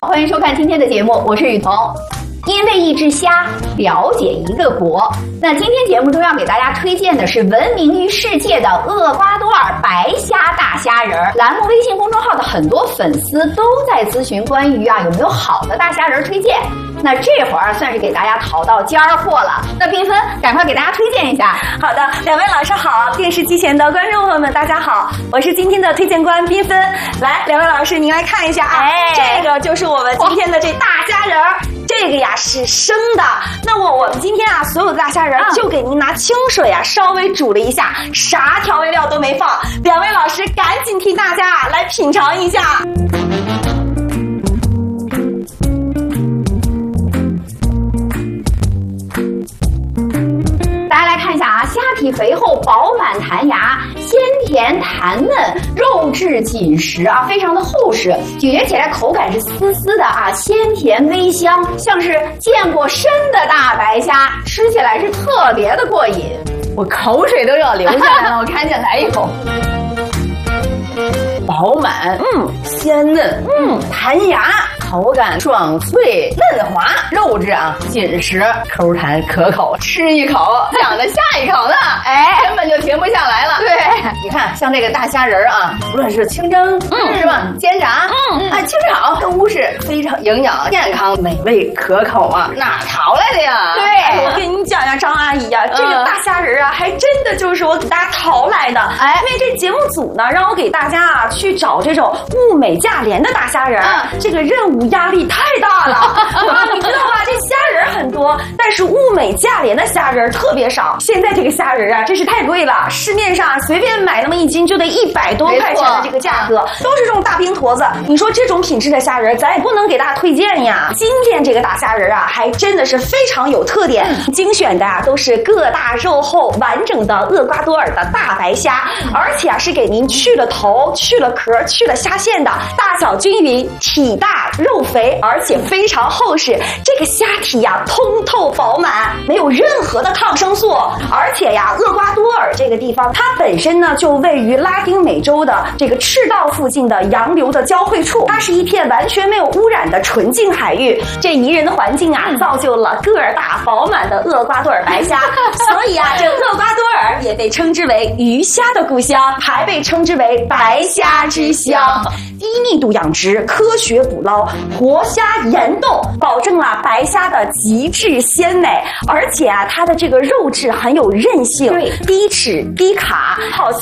欢迎收看今天的节目，我是雨桐。因为一只虾了解一个国，那今天节目中要给大家推荐的是闻名于世界的厄瓜多尔白虾大虾仁。栏目微信公众号的很多粉丝都在咨询关于有没有好的大虾仁推荐。那这会儿算是给大家淘到尖儿货了。那缤纷，赶快给大家推荐一下。 好的，两位老师好，电视机前的观众朋友们，大家好，我是今天的推荐官缤纷。来，两位老师您来看一下啊，这个就是我们今天的这大虾仁儿。这个呀是生的，那我们今天啊所有的大虾仁就给您拿清水啊稍微煮了一下，啥调味料都没放。两位老师赶紧替大家来品尝一下。 看一下啊，虾体肥厚，饱满弹牙，鲜甜弹嫩，肉质紧实啊，非常的厚实，咀嚼起来口感是丝丝的啊，鲜甜微香，像是见过生的大白虾，吃起来是特别的过瘾，我口水都要流下来了，我赶紧来一口。饱满，鲜嫩，弹牙，口感爽脆嫩滑，肉质啊紧实，口弹可口，吃一口想着下一口呢，根本就停不下来了。对，你看像这个大虾仁啊，无论是清蒸，是吧？煎炸，清炒，都是非常营养、健康、美味、可口啊，哪淘来的呀？ 对，我跟你讲呀，张阿姨呀，这个大虾仁啊，还真的就是我给大家淘来的。因为这节目组呢，让我给大家啊去找这种物美价廉的大虾仁，这个任务压力太大了。你知道吧？这虾仁很多，但是物美价廉的虾仁特别少。现在这个虾仁啊，真是太贵了，市面上随便买那么一斤就得100多块钱的这个价格，都是这种大冰坨子。你说这种品质的虾仁，咱也不能给大家推荐呀。今天这个大虾仁啊，还真的是非常有特点，精选的都是个大肉厚完整的厄瓜多尔的大白虾，而且啊是给您去了头、去了壳、去了虾线的，大小均匀，体大肉肥，而且非常厚实。这个虾体呀通透饱满，没有任何的抗生素，而且呀厄瓜多尔这个地方，它本身呢就位于拉丁美洲的这个赤道附近的洋流的交汇处，它是一片完全没有污染的纯净海域。这宜人的环境啊，造就了个儿大饱满的厄瓜多尔白虾，所以啊，这厄瓜多尔也被称之为鱼虾的故乡，还被称之为白虾之乡。低密度养殖，科学捕捞，活虾严冻，保证了白虾的极致鲜美，而且啊，它的这个肉质很有韧性，低脂低卡，好